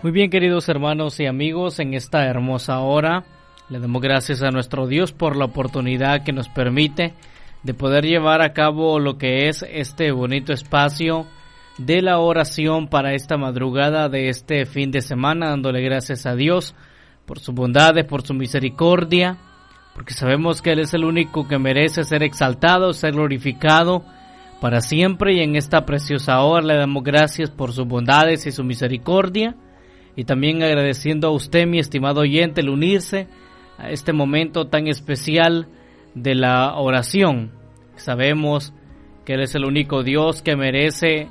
Muy bien, queridos hermanos y amigos, en esta hermosa hora le damos gracias a nuestro Dios por la oportunidad que nos permite de poder llevar a cabo lo que es este bonito espacio de la oración para esta madrugada de este fin de semana, dándole gracias a Dios por su bondad, por su misericordia, porque sabemos que Él es el único que merece ser exaltado, ser glorificado para siempre, y en esta preciosa hora le damos gracias por sus bondades y su misericordia, y también agradeciendo a usted, mi estimado oyente, el unirse a este momento tan especial de la oración. Sabemos que Él es el único Dios que merece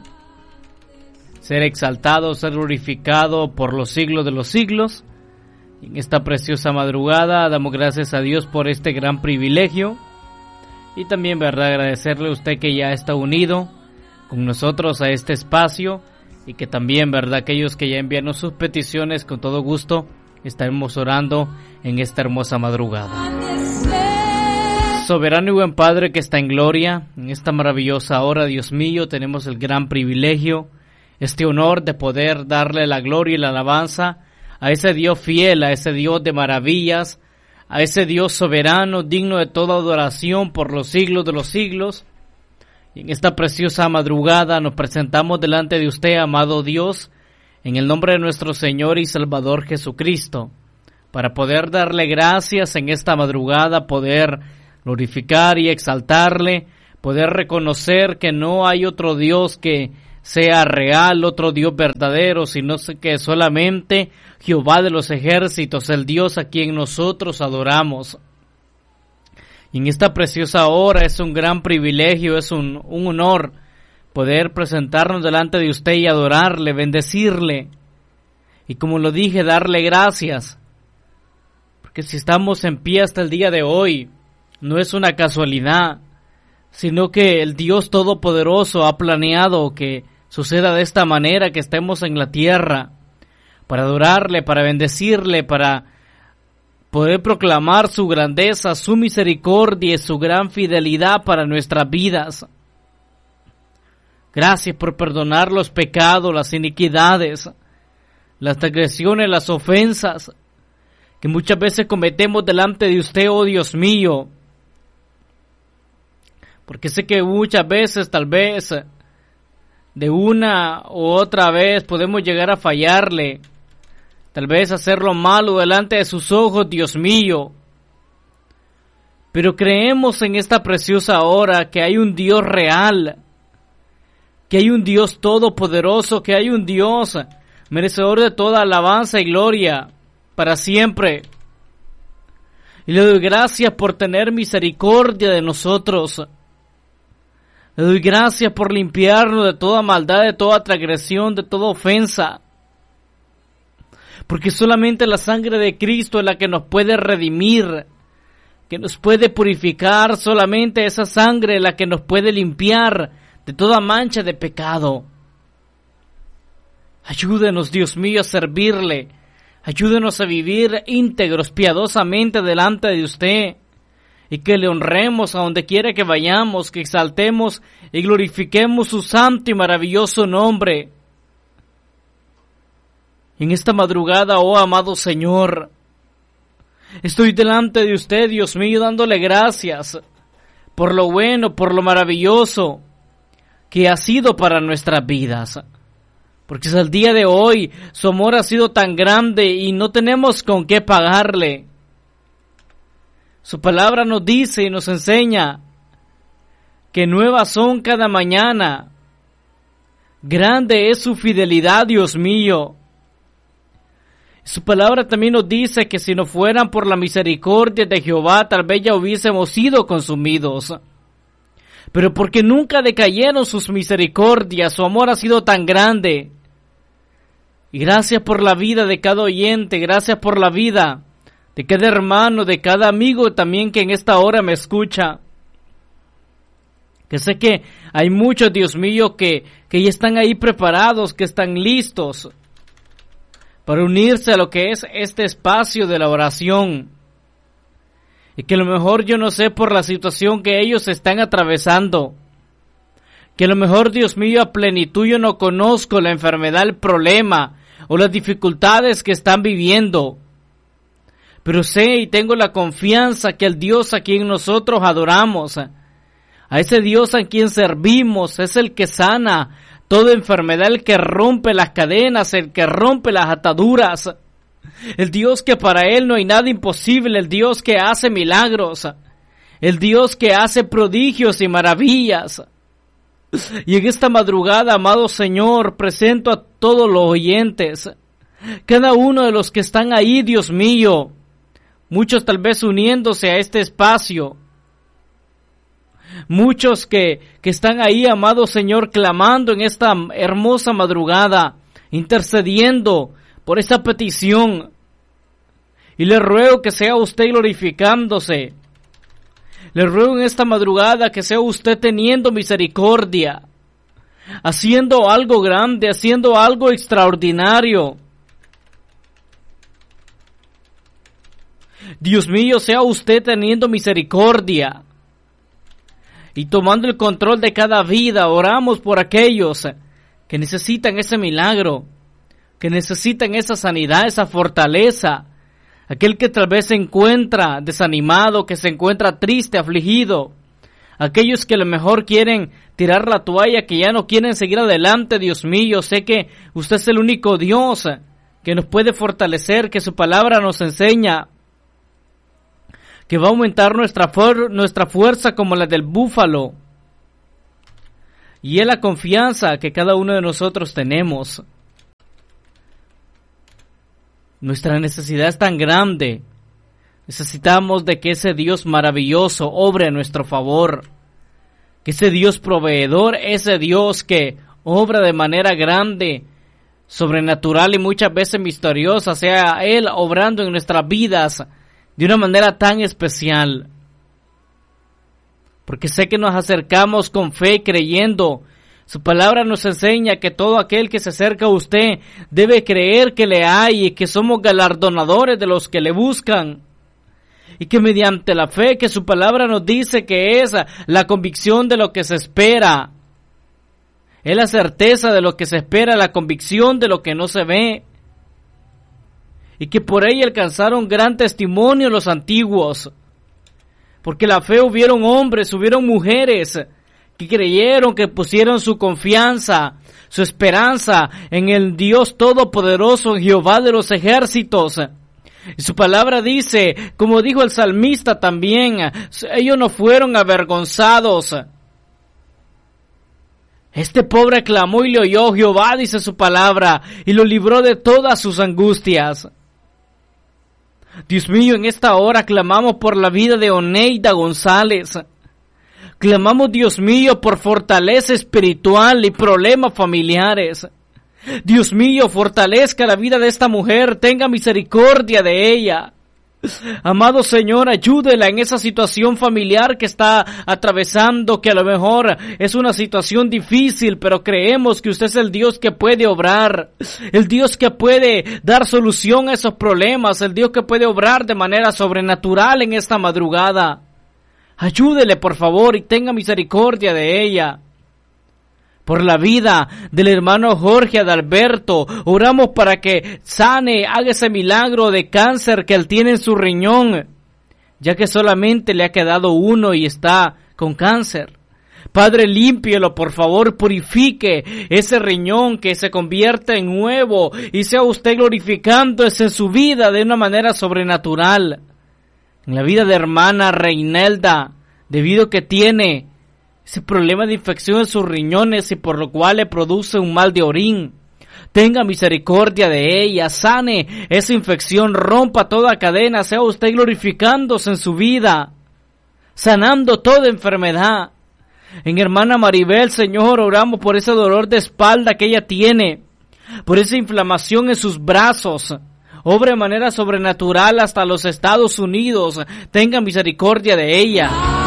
ser exaltado, ser glorificado por los siglos de los siglos. En esta preciosa madrugada damos gracias a Dios por este gran privilegio, y también, verdad, agradecerle a usted que ya está unido con nosotros a este espacio, y que también, verdad, aquellos que ya enviaron sus peticiones, con todo gusto estaremos orando en esta hermosa madrugada. Soberano y buen Padre que está en gloria, en esta maravillosa hora, Dios mío, tenemos el gran privilegio, este honor de poder darle la gloria y la alabanza a ese Dios fiel, a ese Dios de maravillas, a ese Dios soberano, digno de toda adoración por los siglos de los siglos. Y en esta preciosa madrugada nos presentamos delante de usted, amado Dios, en el nombre de nuestro Señor y Salvador Jesucristo, para poder darle gracias en esta madrugada, poder glorificar y exaltarle, poder reconocer que no hay otro Dios que sea real, otro Dios verdadero, sino que solamente Jehová de los ejércitos, el Dios a quien nosotros adoramos. Y en esta preciosa hora es un gran privilegio, es un honor poder presentarnos delante de usted y adorarle, bendecirle, y como lo dije, darle gracias, porque si estamos en pie hasta el día de hoy, no es una casualidad, sino que el Dios Todopoderoso ha planeado que suceda de esta manera, que estemos en la tierra, para adorarle, para bendecirle, para poder proclamar su grandeza, su misericordia y su gran fidelidad para nuestras vidas. Gracias por perdonar los pecados, las iniquidades, las transgresiones, las ofensas que muchas veces cometemos delante de usted, oh Dios mío. Porque sé que muchas veces, tal vez, de una u otra vez podemos llegar a fallarle, tal vez hacer lo malo delante de sus ojos, Dios mío. Pero creemos en esta preciosa hora que hay un Dios real, que hay un Dios todopoderoso, que hay un Dios merecedor de toda alabanza y gloria para siempre. Y le doy gracias por tener misericordia de nosotros. Le doy gracias por limpiarnos de toda maldad, de toda transgresión, de toda ofensa. Porque solamente la sangre de Cristo es la que nos puede redimir, que nos puede purificar. Solamente esa sangre es la que nos puede limpiar de toda mancha de pecado. Ayúdenos, Dios mío, a servirle. Ayúdenos a vivir íntegros, piadosamente delante de usted. Y que le honremos a donde quiera que vayamos, que exaltemos y glorifiquemos su santo y maravilloso nombre. En esta madrugada, oh amado Señor, estoy delante de usted, Dios mío, dándole gracias por lo bueno, por lo maravilloso que ha sido para nuestras vidas. Porque es el día de hoy, su amor ha sido tan grande y no tenemos con qué pagarle. Su palabra nos dice y nos enseña que nuevas son cada mañana. Grande es su fidelidad, Dios mío. Su palabra también nos dice que si no fueran por la misericordia de Jehová, tal vez ya hubiésemos sido consumidos. Pero porque nunca decayeron sus misericordias, su amor ha sido tan grande. Y gracias por la vida de cada oyente, gracias por la vida de cada hermano, de cada amigo también que en esta hora me escucha. Que sé que hay muchos, Dios mío, que ya están ahí preparados, que están listos para unirse a lo que es este espacio de la oración. Y que a lo mejor yo no sé por la situación que ellos están atravesando. Que a lo mejor, Dios mío, a plenitud yo no conozco la enfermedad, el problema o las dificultades que están viviendo. Pero sé y tengo la confianza que el Dios a quien nosotros adoramos, a ese Dios a quien servimos, es el que sana toda enfermedad, el que rompe las cadenas, el que rompe las ataduras, el Dios que para Él no hay nada imposible, el Dios que hace milagros, el Dios que hace prodigios y maravillas. Y en esta madrugada, amado Señor, presento a todos los oyentes, cada uno de los que están ahí, Dios mío, muchos tal vez uniéndose a este espacio, muchos que están ahí, amado Señor, clamando en esta hermosa madrugada, intercediendo por esta petición. Y le ruego que sea usted glorificándose. Le ruego en esta madrugada que sea usted teniendo misericordia, haciendo algo grande, haciendo algo extraordinario. Dios mío, sea usted teniendo misericordia y tomando el control de cada vida. Oramos por aquellos que necesitan ese milagro, que necesitan esa sanidad, esa fortaleza. Aquel que tal vez se encuentra desanimado, que se encuentra triste, afligido. Aquellos que a lo mejor quieren tirar la toalla, que ya no quieren seguir adelante. Dios mío, sé que usted es el único Dios que nos puede fortalecer, que su palabra nos enseña que va a aumentar nuestra fuerza como la del búfalo. Y es la confianza que cada uno de nosotros tenemos. Nuestra necesidad es tan grande. Necesitamos de que ese Dios maravilloso obre a nuestro favor. Que ese Dios proveedor, ese Dios que obra de manera grande, sobrenatural y muchas veces misteriosa, sea Él obrando en nuestras vidas de una manera tan especial. Porque sé que nos acercamos con fe creyendo. Su palabra nos enseña que todo aquel que se acerca a usted debe creer que le hay y que somos galardonadores de los que le buscan. Y que mediante la fe, que su palabra nos dice que es la convicción de lo que se espera. Es la certeza de lo que se espera, la convicción de lo que no se ve. Y que por ella alcanzaron gran testimonio los antiguos. Porque la fe hubieron hombres, hubieron mujeres que creyeron, que pusieron su confianza, su esperanza en el Dios Todopoderoso, en Jehová de los ejércitos. Y su palabra dice, como dijo el salmista también, ellos no fueron avergonzados. Este pobre clamó y le oyó Jehová, dice su palabra, y lo libró de todas sus angustias. Dios mío, en esta hora clamamos por la vida de Oneida González. Clamamos, Dios mío, por fortaleza espiritual y problemas familiares. Dios mío, fortalezca la vida de esta mujer, tenga misericordia de ella. Amado Señor, ayúdela en esa situación familiar que está atravesando, que a lo mejor es una situación difícil, pero creemos que usted es el Dios que puede obrar, el Dios que puede dar solución a esos problemas, el Dios que puede obrar de manera sobrenatural en esta madrugada. Ayúdele, por favor, y tenga misericordia de ella. Por la vida del hermano Jorge Adalberto, oramos para que sane, haga ese milagro de cáncer que él tiene en su riñón, ya que solamente le ha quedado uno y está con cáncer. Padre, límpielo, por favor, purifique ese riñón, que se convierta en nuevo y sea usted glorificándose en su vida de una manera sobrenatural. En la vida de hermana Reinelda, debido a que tiene ese problema de infección en sus riñones y por lo cual le produce un mal de orín. Tenga misericordia de ella, sane esa infección, rompa toda cadena, sea usted glorificándose en su vida, sanando toda enfermedad. En hermana Maribel, Señor, oramos por ese dolor de espalda que ella tiene, por esa inflamación en sus brazos. Obra de manera sobrenatural hasta los Estados Unidos. Tenga misericordia de ella.